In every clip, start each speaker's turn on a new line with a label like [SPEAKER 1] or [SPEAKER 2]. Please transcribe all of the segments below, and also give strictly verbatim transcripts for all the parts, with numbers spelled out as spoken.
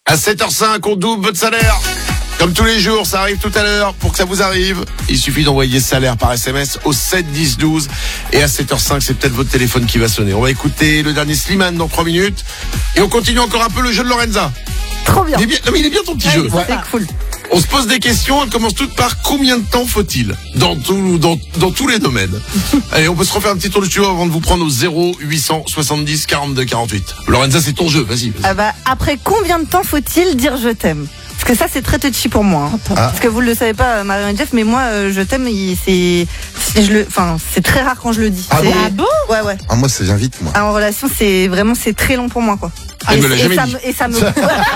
[SPEAKER 1] À sept heures cinq, on double votre salaire. Comme tous les jours, ça arrive tout à l'heure. Pour que ça vous arrive, il suffit d'envoyer salaire par S M S au sept dix douze. Et à sept heures cinq, c'est peut-être votre téléphone qui va sonner. On va écouter le dernier Slimane dans trois minutes. Et on continue encore un peu le jeu de Lorenza.
[SPEAKER 2] Trop bien.
[SPEAKER 1] Il est bien, non mais il est bien ton petit
[SPEAKER 2] ouais,
[SPEAKER 1] jeu.
[SPEAKER 2] C'est cool.
[SPEAKER 1] On se pose des questions, elles commencent toutes par combien de temps faut-il dans, tout, dans, dans tous les domaines. Allez, on peut se refaire un petit tour de studio avant de vous prendre au zéro huit cent soixante-dix quarante-deux quarante-huit. Lorenza, c'est ton jeu, vas-y. vas-y.
[SPEAKER 2] Ah bah, après combien de temps faut-il dire je t'aime ? Parce que ça, c'est très touchy pour moi. Hein. Ah. Parce que vous ne le savez pas, Marion et Jeff, mais moi, euh, je t'aime, il, c'est, c'est, je le, enfin, c'est très rare quand je le dis.
[SPEAKER 3] Ah bon,
[SPEAKER 2] ah bon Ouais, ouais.
[SPEAKER 3] Ah, moi, ça vient vite, moi.
[SPEAKER 2] Ah, en relation, c'est vraiment, c'est très long pour moi, quoi.
[SPEAKER 1] Ah,
[SPEAKER 2] et,
[SPEAKER 1] me l'a
[SPEAKER 2] et,
[SPEAKER 1] jamais
[SPEAKER 2] ça
[SPEAKER 1] dit.
[SPEAKER 2] me, et ça me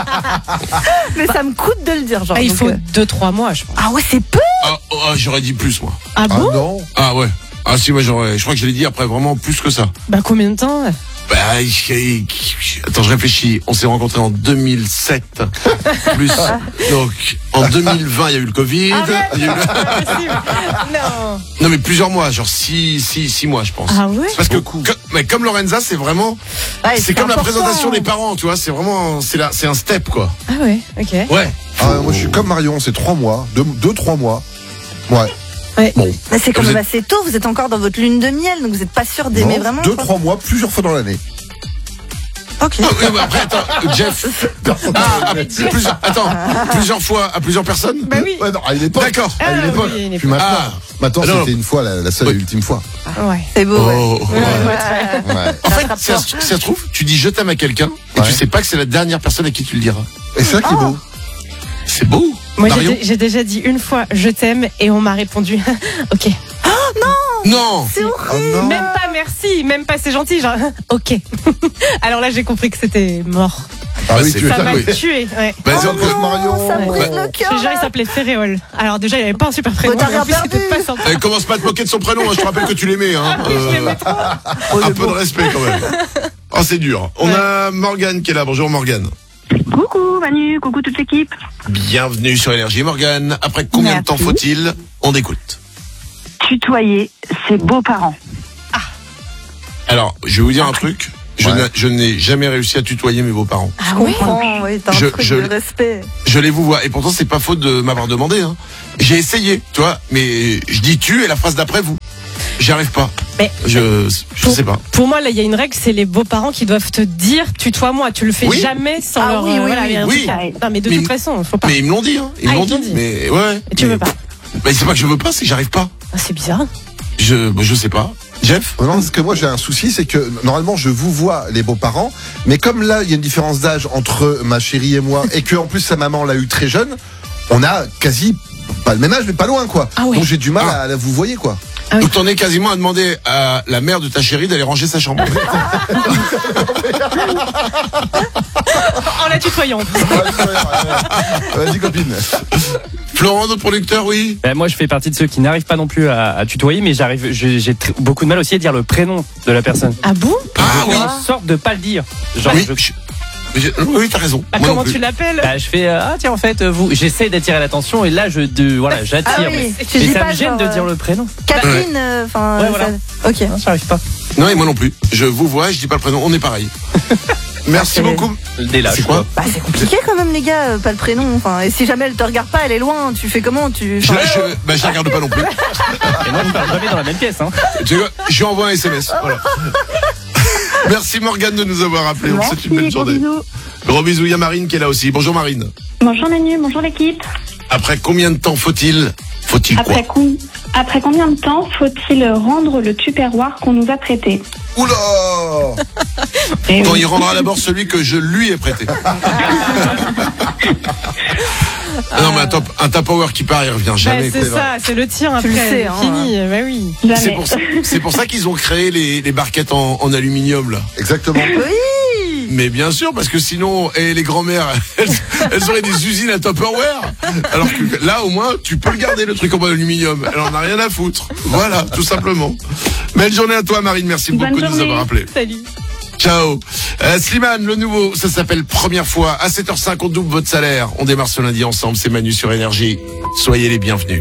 [SPEAKER 2] mais ça me coûte de le dire, genre.
[SPEAKER 4] Ah, il
[SPEAKER 2] donc,
[SPEAKER 4] faut
[SPEAKER 2] euh...
[SPEAKER 4] deux trois mois, je pense.
[SPEAKER 2] Ah ouais, c'est peu.
[SPEAKER 1] Ah, oh, ah, j'aurais dit plus, moi.
[SPEAKER 4] Ah bon
[SPEAKER 3] Ah non.
[SPEAKER 1] Ah ouais. Ah si, moi j'aurais. Je crois que je l'ai dit après vraiment plus que ça.
[SPEAKER 4] Bah combien de temps?
[SPEAKER 1] Bah, je- attends, je réfléchis. On s'est rencontrés en deux mille sept. Plus. Donc, en deux mille vingt, il y a eu le Covid.
[SPEAKER 4] Arrête,
[SPEAKER 1] Il y a eu le-
[SPEAKER 4] c'est pas possible. Non.
[SPEAKER 1] Non, mais plusieurs mois, genre six, six, six mois, je pense.
[SPEAKER 4] Ah ouais?
[SPEAKER 1] C'est parce que, co- mais comme Lorenza, c'est vraiment,
[SPEAKER 2] Ouais,
[SPEAKER 1] c'est comme la
[SPEAKER 2] important.
[SPEAKER 1] présentation des parents, tu vois. C'est vraiment, c'est là, c'est un step, quoi.
[SPEAKER 4] Ah ouais, ok.
[SPEAKER 1] Ouais.
[SPEAKER 3] Ah, moi, je suis comme Marion, c'est trois mois. Deux, deux trois mois. Ouais.
[SPEAKER 1] Bon.
[SPEAKER 2] Mais c'est quand
[SPEAKER 1] Vous
[SPEAKER 2] même
[SPEAKER 1] êtes-
[SPEAKER 2] assez tôt, vous êtes encore dans votre lune de miel, donc vous n'êtes pas sûr d'aimer
[SPEAKER 3] Non,
[SPEAKER 2] vraiment.
[SPEAKER 3] Deux,
[SPEAKER 2] quoi.
[SPEAKER 3] trois mois, plusieurs fois dans l'année.
[SPEAKER 2] Ok.
[SPEAKER 1] Ah, oui, mais après, attends, Jeff. Ah, ah, plusieurs, attends, plusieurs fois à plusieurs personnes.
[SPEAKER 4] Bah oui.
[SPEAKER 3] Ouais, non, à une époque.
[SPEAKER 1] D'accord.
[SPEAKER 3] À une
[SPEAKER 4] Ah,
[SPEAKER 3] époque.
[SPEAKER 4] oui, une
[SPEAKER 3] Puis
[SPEAKER 4] époque.
[SPEAKER 3] maintenant,
[SPEAKER 1] Ah.
[SPEAKER 3] maintenant
[SPEAKER 1] Ah, non.
[SPEAKER 3] c'était une fois, la, la seule
[SPEAKER 1] Oui.
[SPEAKER 3] et ultime fois.
[SPEAKER 4] Ouais.
[SPEAKER 2] C'est beau, ouais.
[SPEAKER 1] Oh.
[SPEAKER 2] Ouais.
[SPEAKER 3] Ouais.
[SPEAKER 1] En fait,
[SPEAKER 2] Rattrape
[SPEAKER 1] ça,
[SPEAKER 2] pas.
[SPEAKER 1] se- ça se trouve, tu dis je t'aime à quelqu'un et
[SPEAKER 3] Ouais.
[SPEAKER 1] tu sais pas que c'est la dernière personne à qui tu le diras.
[SPEAKER 3] Et c'est ça qui est
[SPEAKER 2] Oh.
[SPEAKER 3] beau.
[SPEAKER 1] C'est beau.
[SPEAKER 4] Moi, j'ai,
[SPEAKER 1] Marion
[SPEAKER 4] dé- j'ai déjà dit une fois je t'aime et on m'a répondu ok.
[SPEAKER 1] Non.
[SPEAKER 2] C'est horrible.
[SPEAKER 3] Oh non.
[SPEAKER 4] Même pas merci, même pas c'est gentil, genre ok. Alors là, j'ai compris que c'était mort.
[SPEAKER 3] Ah
[SPEAKER 1] Bah,
[SPEAKER 3] oui,
[SPEAKER 1] c'est
[SPEAKER 3] tu es
[SPEAKER 1] pas
[SPEAKER 4] Ça
[SPEAKER 1] Ah
[SPEAKER 4] m'a
[SPEAKER 1] oui.
[SPEAKER 4] tué. Ouais.
[SPEAKER 1] Vas-y,
[SPEAKER 2] Oh
[SPEAKER 1] on peut-
[SPEAKER 2] non,
[SPEAKER 3] Marion.
[SPEAKER 2] ça me brise
[SPEAKER 1] Ouais.
[SPEAKER 2] le cœur.
[SPEAKER 4] Déjà, il
[SPEAKER 2] là.
[SPEAKER 4] s'appelait Féréole. Alors déjà, il avait pas un super prénom.
[SPEAKER 2] Oh, t'as
[SPEAKER 4] et en
[SPEAKER 2] rien
[SPEAKER 4] plus, c'était
[SPEAKER 2] perdu.
[SPEAKER 4] pas sympa.
[SPEAKER 1] Eh, commence pas à te moquer de son prénom, hein, je te rappelle que tu l'aimais. Hein.
[SPEAKER 4] Je
[SPEAKER 1] Euh,
[SPEAKER 4] l'aimais trop.
[SPEAKER 1] un peu de respect quand même. Oh, c'est dur. On
[SPEAKER 4] Ouais.
[SPEAKER 1] a Morgane qui est là. Bonjour Morgane.
[SPEAKER 5] Coucou Manu, coucou toute l'équipe.
[SPEAKER 1] Bienvenue sur Énergie. Morgane, après combien de temps
[SPEAKER 5] Merci.
[SPEAKER 1] faut-il? On écoute.
[SPEAKER 5] Tutoyer ses beaux-parents.
[SPEAKER 1] Alors, je vais vous dire un truc. Je,
[SPEAKER 3] Ouais.
[SPEAKER 1] n'ai- je n'ai jamais réussi à tutoyer mes beaux-parents.
[SPEAKER 4] Ah
[SPEAKER 2] Je comprends, oui, t'as un
[SPEAKER 1] Je-
[SPEAKER 2] truc
[SPEAKER 1] je-
[SPEAKER 2] de respect.
[SPEAKER 1] Je les vous vois. Et pourtant, c'est pas faute de m'avoir demandé. Hein. J'ai essayé, tu vois. Mais je dis tu et la phrase d'après vous. J'y arrive pas.
[SPEAKER 4] Mais
[SPEAKER 1] Je, je
[SPEAKER 4] pour,
[SPEAKER 1] sais pas.
[SPEAKER 4] pour moi, là, il y a une règle, c'est les beaux-parents qui doivent te dire tutoie-moi. Tu le fais
[SPEAKER 1] Oui.
[SPEAKER 4] jamais sans
[SPEAKER 2] Ah
[SPEAKER 4] leur.
[SPEAKER 2] oui, oui,
[SPEAKER 4] voilà,
[SPEAKER 2] oui.
[SPEAKER 4] il y a un
[SPEAKER 1] Oui.
[SPEAKER 4] truc à- Non, mais de
[SPEAKER 1] Mais-
[SPEAKER 4] toute façon, faut pas.
[SPEAKER 1] Mais ils me l'ont dit. Hein. Ils
[SPEAKER 4] Ah,
[SPEAKER 1] me l'ont
[SPEAKER 4] ils t'ont
[SPEAKER 1] dit.
[SPEAKER 4] dit.
[SPEAKER 1] Mais ouais.
[SPEAKER 4] Et tu
[SPEAKER 1] mais-
[SPEAKER 4] veux pas.
[SPEAKER 1] Bah, c'est pas que je veux pas, c'est que j'arrive pas.
[SPEAKER 4] Ah, c'est bizarre.
[SPEAKER 1] Je, bah, je sais pas. Jeff?
[SPEAKER 3] Non, parce que moi j'ai un souci, c'est que normalement je vous vois les beaux-parents, mais comme là il y a une différence d'âge entre ma chérie et moi, et que en plus sa maman l'a eu très jeune, on a quasi pas le même âge, mais pas loin quoi.
[SPEAKER 4] Ah ouais.
[SPEAKER 3] Donc j'ai du mal
[SPEAKER 1] Ah.
[SPEAKER 3] à la vous voyez quoi.
[SPEAKER 4] Ah oui.
[SPEAKER 1] Donc t'en es quasiment à demander à la mère de ta chérie d'aller ranger sa chambre.
[SPEAKER 4] En la tutoyant.
[SPEAKER 3] Vas-y copine.
[SPEAKER 1] Florent, notre producteur, oui.
[SPEAKER 6] Ben, moi, je fais partie de ceux qui n'arrivent pas non plus à, à tutoyer, mais j'arrive, je- j'ai tr- beaucoup de mal aussi à dire le prénom de la personne.
[SPEAKER 4] Ah bon?
[SPEAKER 1] Ah oui.
[SPEAKER 6] Je sorte de pas le dire. Genre,
[SPEAKER 1] Oui,
[SPEAKER 6] je,
[SPEAKER 1] je- mais j'ai- oui, t'as raison.
[SPEAKER 4] Bah,
[SPEAKER 1] Moi non
[SPEAKER 4] comment
[SPEAKER 1] plus.
[SPEAKER 4] tu l'appelles?
[SPEAKER 6] bah, je fais euh, ah tiens en fait euh, vous, j'essaie d'attirer l'attention et là je, de, voilà, j'attire.
[SPEAKER 2] Ah oui,
[SPEAKER 6] mais
[SPEAKER 2] tu
[SPEAKER 6] mais
[SPEAKER 2] dis
[SPEAKER 6] ça
[SPEAKER 2] pas
[SPEAKER 6] me gêne
[SPEAKER 2] genre,
[SPEAKER 6] de dire
[SPEAKER 2] euh,
[SPEAKER 6] le prénom.
[SPEAKER 2] Catherine, euh, enfin.
[SPEAKER 6] Ouais, voilà.
[SPEAKER 2] ça- Ok.
[SPEAKER 6] Non, j'arrive pas.
[SPEAKER 1] Non, et moi non plus. Je vous vois, je dis pas le prénom, on est pareil. Merci
[SPEAKER 2] c'est-
[SPEAKER 1] beaucoup.
[SPEAKER 6] Dès là,
[SPEAKER 1] C'est
[SPEAKER 6] je
[SPEAKER 1] quoi
[SPEAKER 6] crois.
[SPEAKER 2] Bah c'est compliqué quand même les gars, euh, pas le prénom. Enfin, et si jamais elle te regarde pas, elle est loin. Tu fais comment? Tu.
[SPEAKER 1] je,
[SPEAKER 2] enfin,
[SPEAKER 1] je, bah, je la regarde pas non plus.
[SPEAKER 6] Et moi, je parle jamais dans la même pièce. Hein.
[SPEAKER 1] Tu sais quoi, je lui envoie un S M S. Voilà. Merci Morgane de nous avoir appelé. On vous souhaite une belle
[SPEAKER 5] Merci, gros
[SPEAKER 1] journée.
[SPEAKER 5] bisous.
[SPEAKER 1] Gros bisous, il y a Marine qui est là aussi. Bonjour Marine.
[SPEAKER 5] Bonjour Manu, bonjour l'équipe.
[SPEAKER 1] Après combien de temps faut-il Faut-il quoi
[SPEAKER 5] Après, com- Après combien de temps faut-il rendre le tupperware qu'on nous a prêté?
[SPEAKER 3] Oula.
[SPEAKER 5] Eh
[SPEAKER 1] Quand
[SPEAKER 5] oui.
[SPEAKER 1] il rendra d'abord celui que je lui ai prêté. Ah non mais un, top, un Tupperware qui part, il revient
[SPEAKER 4] Bah,
[SPEAKER 1] jamais.
[SPEAKER 4] c'est
[SPEAKER 1] quoi.
[SPEAKER 4] ça, c'est le tien
[SPEAKER 2] Tu
[SPEAKER 4] après.
[SPEAKER 2] le sais, hein.
[SPEAKER 4] Fini, bah oui.
[SPEAKER 5] Jamais.
[SPEAKER 1] C'est pour ça, c'est pour ça qu'ils ont créé les, les barquettes en, en aluminium là.
[SPEAKER 3] Exactement.
[SPEAKER 2] Oui.
[SPEAKER 1] Mais bien sûr, parce que sinon, et les grand-mères, elles, elles auraient des usines à Tupperware. Alors que là, au moins, tu peux le garder, le truc en aluminium. Elle en a rien à foutre. Voilà, tout simplement. Belle journée à toi, Marine. Merci
[SPEAKER 5] Bonne
[SPEAKER 1] beaucoup de nous
[SPEAKER 5] journée.
[SPEAKER 1] avoir appelés.
[SPEAKER 4] Salut.
[SPEAKER 1] Ciao. Euh, Slimane, le nouveau, ça s'appelle Première fois. À sept heures cinq, on double votre salaire. On démarre ce lundi ensemble. C'est Manu sur Énergie. Soyez les bienvenus.